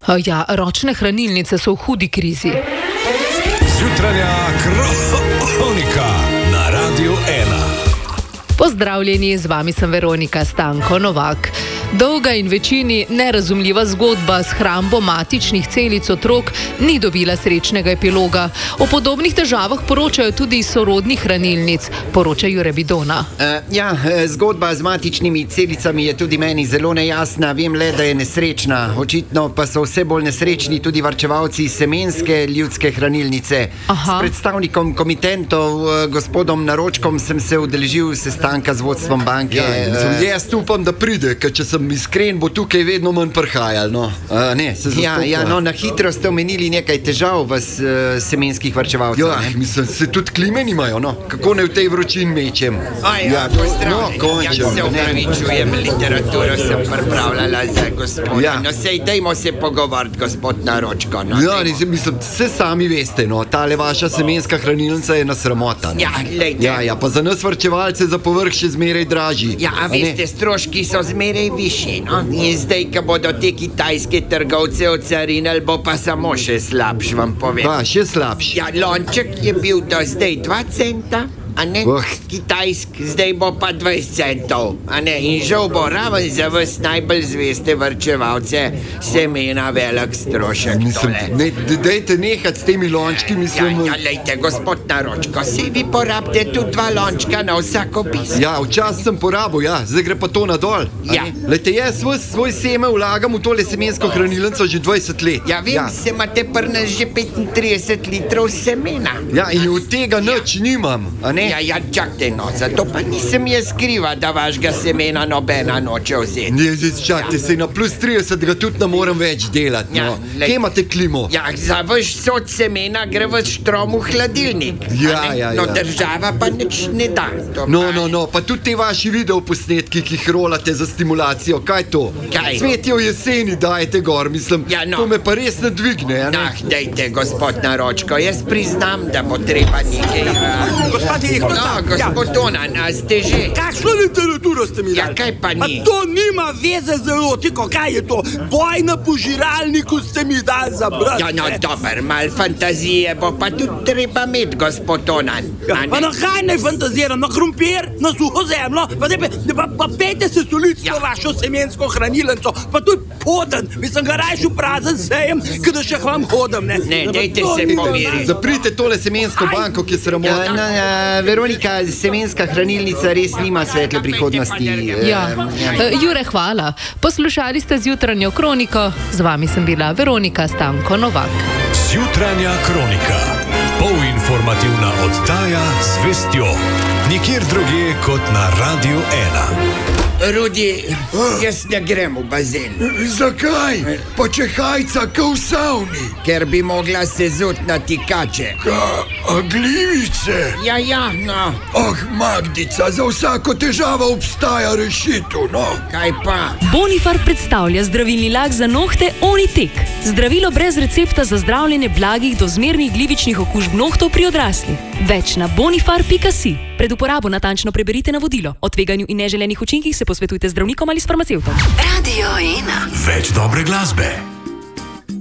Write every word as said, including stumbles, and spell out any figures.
Ja, ročne hranilnice so v hudi krizi. Jutranja kronika na Radiu ena. Pozdravljeni, z vami sem Veronika Stanko Novak. Dolga in večini nerazumljiva zgodba s hrambo matičnih celic otrok ni dobila srečnega epiloga. O podobnih težavah poročajo tudi iz sorodnih hranilnic, poroča Jure Bidona. Uh, ja, zgodba z matičnimi celicami je tudi meni zelo nejasna. Vem le, da je nesrečna. Očitno pa so vse bolj nesrečni tudi varčevalci semenske ljudske hranilnice. Aha. S predstavnikom komitentov, gospodom Naročkom, sem se udeležil sestanka z vodstvom banke. Ja, uh, jaz upam, da pride, ker če sem iskren, bo tukaj vedno manj prhajal. No. Uh, ne, se ja, ja, no, na hitro ste omenili nekaj težav v uh, semenskih varčevalcev. Ja, mislim, se tudi klime nimajo, no. Kako ne v tej vročin mečem? Aj, ja, pozdravljeni. No, ja, se upravičujem, literaturo sem pripravljala za gospodina. Ja. No, sej, dajmo se pogovoriti, gospod Naročko. No, ja, ne, mislim, vse sami veste, no, tale vaša semenska hranilnica je nasramota. Ja, lejte. Ja, ja, pa za nas varčevalce za povrh še zmeraj dražji. Ja, a veste, stroški so zmeraj višji. No? In zdaj, ko bodo te kitajske trgovce ocarinili, bo pa samo še slabš, vam povem. Pa, še slabš. Ja, lonček je bil do zdaj dva centa, a ne? Oh. Kitajsk, zdaj bo pa dvajset centov, a ne? In žal bo raven za vas najbolj zveste varčevalce semena velik strošek. Mislim, ne, dejte nehati s temi lončki, mislim... Ja, ja, lejte, gospod Naročko, si vi porabite tudi dva lončka na vsako piso. Ja, včasih sem porabil, ja, zdaj gre pa to nadol. Ja. Lejte, jaz svoj, svoj seme vlagam v tole semensko hranilnico že dvajset let. Ja, vem, ja. Se imate pri nas že petintrideset litrov semena. Ja, in od tega nič ja. nimam, a ne? Ja, ja, čakajte, no, zato pa nisem jaz skriva, da vašega semena nobena noče vzeti. Ne, zdaj čakajte, ja. se na plus trideset ga tudi ne morem več delati, ja, no. Kje imate klimo? Ja, za vaš sod semena gre v štrom v hladilnik. Ja, ja, ja. No, država pa nič ne da. No, no, no, pa tudi te vaši videoposnetki, ki jih rolate za stimulacijo, kaj to? Kaj? Cvetje v jeseni dajete gor, mislim, ja, no. To me pa res ne dvigne, a ne? Ah, dejte, gospod Naročko, jaz priznam, da bo treba nekaj... Gospod No, gospod Onan, a ste že? Kakšno literaturo ste mi dali? Ja, kaj pa ni? A to nima veze z erotiko, kaj je to? Boj na požiralniku ste mi dali za brati. Ja, no, dober, mal fantazije bo pa tudi treba imeti, gospod Onan. Ja, pa na kaj naj fantaziram? Na krompir, na suho zemljo? Pa, pa, pa, pa pete se stolic ja. vašo semensko hranilnico, pa tudi poden. Mislim, ga rajšu prazen sejem, kada še vam hodam, ne? Ne, dejte se pomiriti. Zaprite tole semensko Aj. banko, ki se ramota. Ja, no, ja, Veronika, semenska hranilnica res nima svetle prihodnosti. Ja. Ja. Jure, hvala. Poslušali ste Zjutranjo kroniko, z vami sem bila Veronika Stanko Novak. Zjutranja kronika, polinformativna oddaja z vestjo, nikjer drugje kot na Radiu ena. Rudi, jaz ne grem v bazen. Zakaj? Pa če hajca kao v savni. Ker bi mogla se zut na tikače. Ka, a glivice? Ja, ja, no. Ah, Magdica, za vsako težavo obstaja rešitev, no. Kaj pa? Bonifar predstavlja zdravilni lak za nohte Onitek. Zdravilo brez recepta za zdravljenje blagih do zmernih glivičnih okužb nohtov pri odraslih. Več na bonifar pika si. Pred uporabo natančno preberite navodilo. O tveganju in neželenih učinkih se posvetujte z zdravnikom ali s farmacevtom. Radio ena. Več dobre glasbe.